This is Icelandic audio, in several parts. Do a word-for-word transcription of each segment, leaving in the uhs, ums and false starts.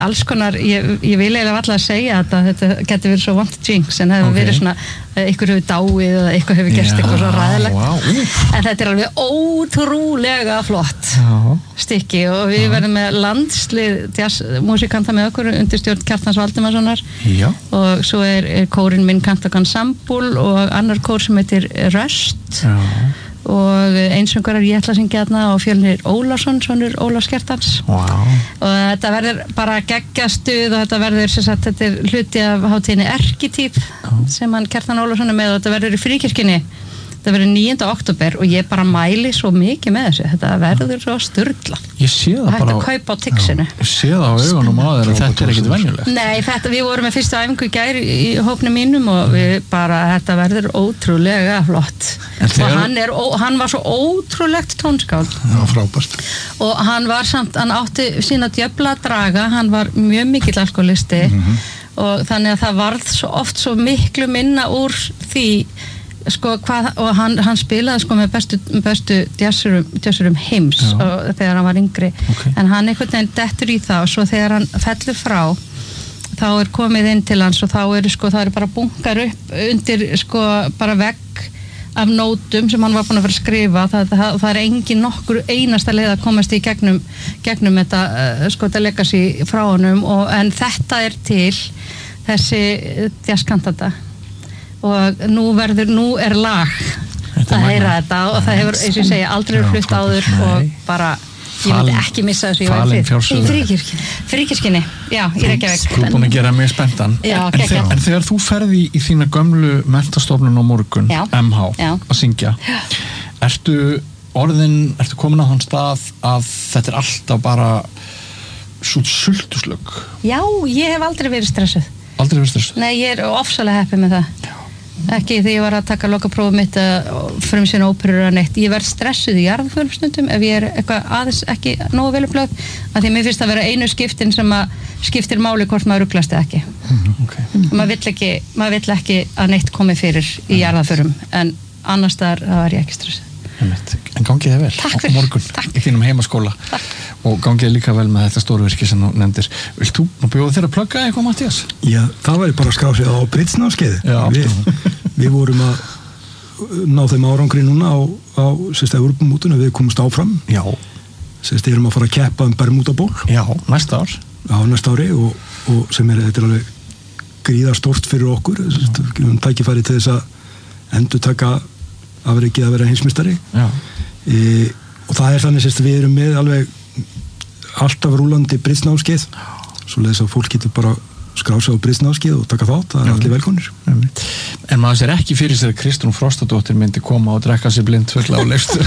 alls konar, ég, ég vil eiginlega alltaf að segja að þetta getur verið svo vont jinx en það hefur okay. verið svona, eitthvað hefur dáið eða eitthvað hefur gerst eitthvað svo ræðilegt wow. en þetta er alveg ótrúlega flott Já. Stykki og við Já. Verðum með landslið jazzmúsikanta með okkur undir stjórn Kjartans Valdimarssonar Já. Og svo er, er kórinn Minn Kantak Ensemble og annar kór sem heitir Röst Já. Og einsöngarar ég ætla að syngja þarna og Fjölnir Ólason, sonur Ólafs Kjartans wow. Og þetta verður bara geggjastuð og þetta verður sem sagt, þetta er hluti af hátíðinni Erkitýp oh. sem hann Kjartan Ólason er með og þetta verður í Fríkirkjunni þetta verður níunda október og ég bara mæli svo mikið með þessu, þetta verður svo sturlað. Ég sé það bara á, að kaupa á Tixinu. Ég sé það á augunum á þér að þetta er ekkit venjulegt. Nei, þetta, við vorum með fyrstu æfingu í gær í hópnum mínum og við bara, þetta verður ótrúlega flott. Þegar... Og hann, er, hann var svo ótrúlegt tónskáld. Já, frábært. Og hann var samt, hann átti sína djöfla draga, hann var mjög mikill alkoholisti mm-hmm. og þannig að það varð svo oft svo miklu minna úr því sko hvað, og hann, hann spilaði sko með bestu, bestu jazzurum, jazzurum heims og, þegar hann var yngri okay. en hann einhvern veginn dettur í það og svo þegar hann fellur frá þá er komið inn til hans og þá eru sko það eru bara bunkar upp undir sko bara vegg af nótum sem hann var búinn að vera að skrifa það, það, það er engin nokkur einasta leið að komast í gegnum, gegnum þetta uh, sko þetta legacy frá honum og, en þetta er til þessi jazzkantata og nú verður, nú er lag þetta að heyra þetta og það hefur, eins og ég segja, aldrei verið flutt áður og bara, ég myndi ekki missa þessu ég væri fyrir. Í Fríkirkjunni Fríkirkjunni, já, í Reykjavík. Þú er búin að gera mjög spenntan. Já, en, þegar, en þegar þú ferði í, í þína gömlu menntastofnun á morgun, já. M H, já. Að syngja, ertu orðin, ertu komin á þann stað að þetta er alltaf bara svo sultuslögg? Já, ég hef aldrei verið stressuð. Aldrei verið stressuð? Nei, ég er ofsalega heppið með það. Já. Ekki þegar ég var að taka lokaprófið mitt að frumsýna óperur að neitt. Ég verð stressuð í jarðarförum stundum ef ég er eitthvað aðeins ekki nógu vel upplögð af því mér finnst að vera einu skiptin sem að skiptir máli hvort maður ruglast eða ekki. Mm, okay. Maður vill ekki, maður vill ekki að neitt komi fyrir í jarðarförum en annars þar var ég ekki stressuð. En gangið þið vel Takk á morgun Takk. Í þínum heimaskóla Takk. Og gangið þið líka vel með þetta stórvirki sem þú nefndir. Vilt þú bjóða þér að plugga eitthvað, Matthías? Já, það væri bara að skrá sig á Britsnámskeiði. Við, við vorum að ná þeim árangri núna á, á sérst Evrópumótinu, við komumst áfram. Já. Sérst erum að fara að keppa um Bermudaból. Já, næsta ár. Já, næsta ári og, og sem er, þetta er alveg gríðarstórt fyrir okkur. Sérst, við höfum tækifæri til þess að endurtaka að vera ekki að vera heimsmeistari e, og það er þannig að við erum með alveg alltaf rúlandi Britsnámskeið svoleiðis að fólk getur bara skráð sig á Britsnámskeið og taka þátt, það er allir velkomnir. En maður sér ekki fyrir sér að Kristrún Frostadóttir myndi koma og drekka sér blind fulla á leifstur.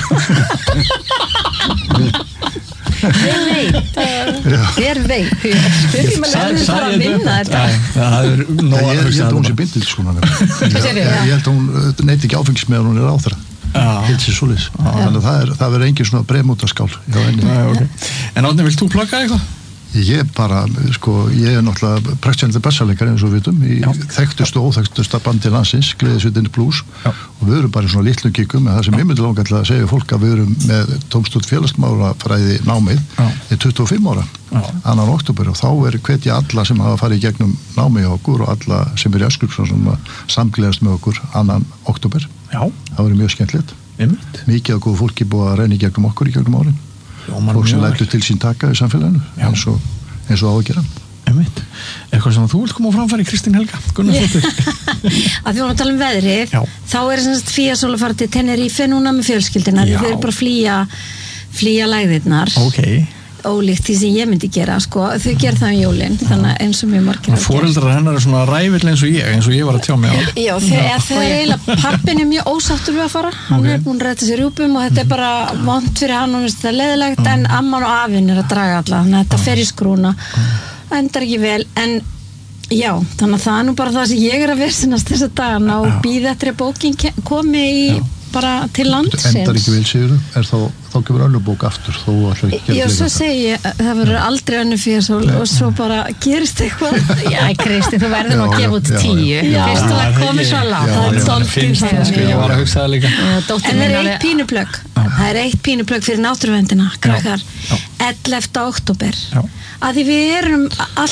Hver veit hver veit spyrjum að leiðum fara að vinna þetta. Það er nóg að hugsa. Ég held að hún sé bindil svona. Ég held að hún neyti ekki áfengis með hún er áþra. Helt sér svoleiðis. Þannig að það er það verður engin svona bremútaskál hjá henni. En Árni, vilt þú plugga eitthvað? Ég bara, sko, ég er náttúrulega praktikandi bassaleikari eins og við vitum í þekktustu og óþekktustu bandi landsins, Gleðisveitinni Blues Já. Og við erum bara í svona litlum giggum en það sem ég myndi langa til að segja fólk að við erum með tómstútt félagsmálafræði námið í tuttugu og fimm ára, annan október og þá er hvetja alla sem hafa farið í gegnum námið á okkur og alla sem er í Eskilsson sem samgleðast með okkur annan október. Já. Það verður mjög skemmtilegt. Einmitt. Mikið af góðu fólki búið að reyna í gegnum okkur í gegnum árin. Fólk sem lætur til sín taka í samfélaginu eins og, eins og á að gera. Einmitt. Eitthvað sem þú vilt koma á framfæri, Kristín Helga Gunnarsdóttir? Að við vorum að tala um veðrið Já. Þá er þess að Fía Sól að fara til Tenerife núna með fjölskyldina þau eru bara að flýja flýja lægðirnar okay. Ólíkt því sem ég myndi gera sko. Þau gera það um jólin þannig eins og mjög margir foreldrar hennar er svona rævill eins og ég eins og ég var að tjá mig á Já, þegar það er eiginlega pappin er mjög ósáttur við að fara hann okay. er búin að rætta sér rjúpum og þetta er bara vont fyrir hann og þetta er leiðilegt mm. en amman og afinn er að draga alla þannig að þetta fer í skrúna endar ekki vel en já, þannig að það er nú bara það sem ég er að verðsynast þessa dagana og býða eftir að bókin komi í já. Bara til landsins endar ekki vel séru, er þá þá kemur önnur bók aftur þó ætlar ekki að Já, svo segi ég, það verður aldrei önnur Fía Sól og svo bara gerist eitthvað Já, Kristi, þú verður nú að gefa út tíu Fyrst þú að komi svo langt það er stoltið það ég var að hugsa það líka en það er eitt pínuplögg það er eitt pínuplögg fyrir náttúruverndina krakkar, ellefta október að því við erum alltaf